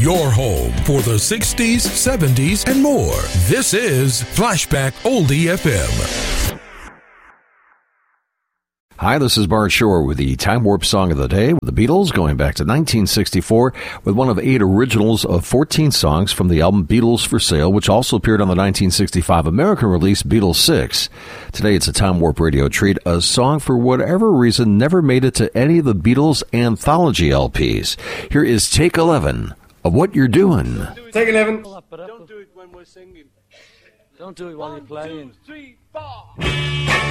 your home for the 60s, 70s, and more. This is Flashback Oldie FM. Hi, this is Bart Shore with the Time Warp Song of the Day with the Beatles, going back to 1964 with one of 8 originals of 14 songs from the album Beatles for Sale, which also appeared on the 1965 American release Beatles 6. Today it's a Time Warp Radio treat, a song for whatever reason never made it to any of the Beatles anthology LPs. Here is Take 11 of What You're Doing. Take 11. Don't do it when we're singing. Don't do it while you're playing. 1, 2, 3, 4.